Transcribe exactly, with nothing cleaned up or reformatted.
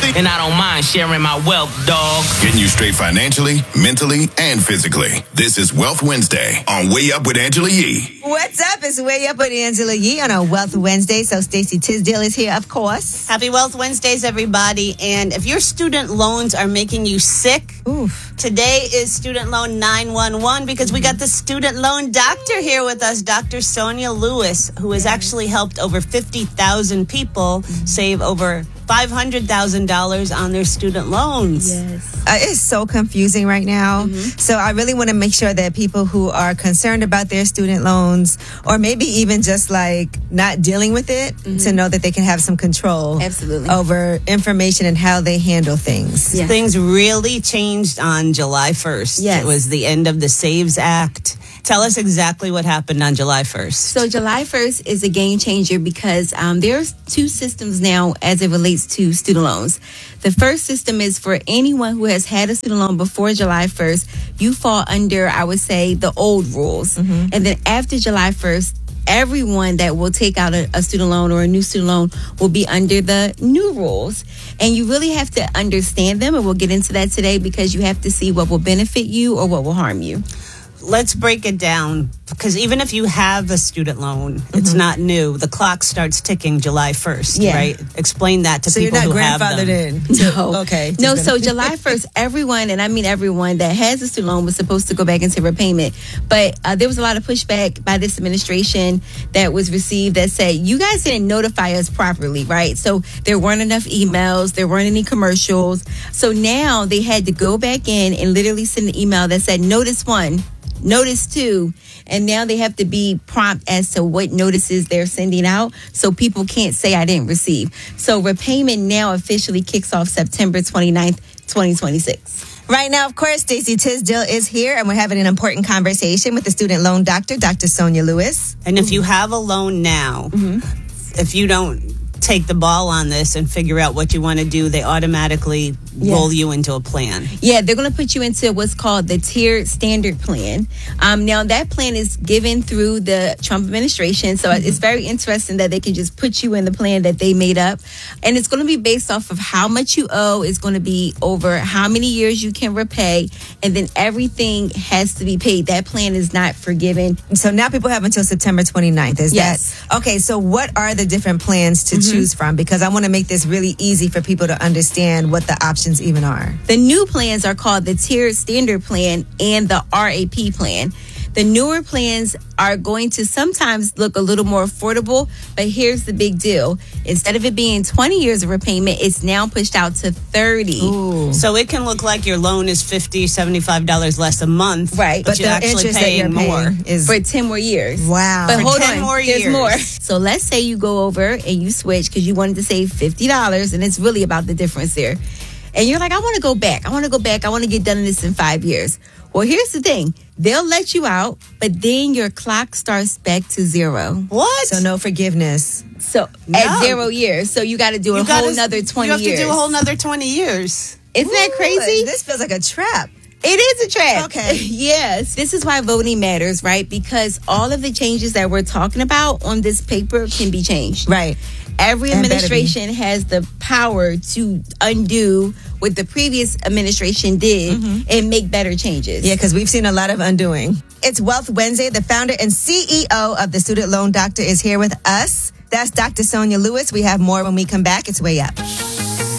and I don't mind sharing my wealth, dog. Getting you straight financially, mentally, and physically. This is Wealth Wednesday on Way Up with Angela Yee. What's up? It's Way Up with Angela Yee on a Wealth Wednesday. So Stacey Tisdale is here, of course. Happy Wealth Wednesdays, everybody. And if your student loans are making you sick, Oof. Today is Student Loan nine one one because we got the student loan doctor here with us, Doctor Sonia Lewis, who has actually helped over fifty thousand people mm-hmm. save over five hundred thousand dollars on their student loans. Yes. Uh, it's so confusing right now. Mm-hmm. So I really want to make sure that people who are concerned about their student loans, or maybe even just like not dealing with it, mm-hmm. to know that they can have some control Absolutely. over information and how they handle things. Yes. Things really changed on July first. Yes. It was the end of the SAVES Act. Tell us exactly what happened on July first. So July first is a game changer because um, there's two systems now as it relates to student loans. The first system is for anyone who has had a student loan before July first. You fall under, I would say, the old rules. Mm-hmm. And then after July first, everyone that will take out a, a student loan or a new student loan will be under the new rules. And you really have to understand them, and we'll get into that today because you have to see what will benefit you or what will harm you. Let's break it down, because even if you have a student loan, mm-hmm. it's not new. The clock starts ticking July first, yeah. right? Explain that to so people who have them. So you're not grandfathered in? No. Okay. No, so July first, everyone, and I mean everyone that has a student loan was supposed to go back into repayment. But uh, there was a lot of pushback by this administration that was received that said, you guys didn't notify us properly, right? So there weren't enough emails. There weren't any commercials. So now they had to go back in and literally send an email that said, notice one. Notice two, and now they have to be prompt as to what notices they're sending out so people can't say I didn't receive. So repayment now officially kicks off September twenty-ninth, twenty twenty-six. Right now, of course, Stacey Tisdale is here, and we're having an important conversation with the student loan doctor, Doctor Sonia Lewis. And if you have a loan now, mm-hmm. if you don't take the ball on this and figure out what you want to do, they automatically yes. roll you into a plan. Yeah, they're going to put you into what's called the tiered standard plan. Um, now, that plan is given through the Trump administration, so mm-hmm. it's very interesting that they can just put you in the plan that they made up. And it's going to be based off of how much you owe. It's going to be over how many years you can repay, and then everything has to be paid. That plan is not forgiven. So now people have until September twenty-ninth. Is yes. that okay? So what are the different plans to mm-hmm. choose from? Because I want to make this really easy for people to understand what the options even are. The new plans are called the tiered standard plan and the R A P plan. The newer plans are going to sometimes look a little more affordable, but here's the big deal. Instead of it being twenty years of repayment, it's now pushed out to thirty. Ooh. So it can look like your loan is fifty dollars, seventy-five dollars less a month. Right. But, but you're actually paying more. Is for ten more years. Wow. But for hold ten on, more there's years. more. So let's say you go over and you switch because you wanted to save fifty dollars, and it's really about the difference there. And you're like, I want to go back. I want to go back. I want to get done in this in five years. Well, here's the thing. They'll let you out, but then your clock starts back to zero. What? So no forgiveness. So no. at zero years. So you got to do you a gotta, whole nother twenty years. You have to do a whole nother twenty years. Isn't Ooh, that crazy? This feels like a trap. It is a trap. Okay. Yes. This is why voting matters, right? Because all of the changes that we're talking about on this paper can be changed. Right. Every And administration has the power to undo what the previous administration did mm-hmm. and make better changes. Yeah, because we've seen a lot of undoing. It's Wealth Wednesday. The founder and C E O of the Student Loan Doctor is here with us. That's Doctor Sonia Lewis. We have more when we come back. It's Way Up.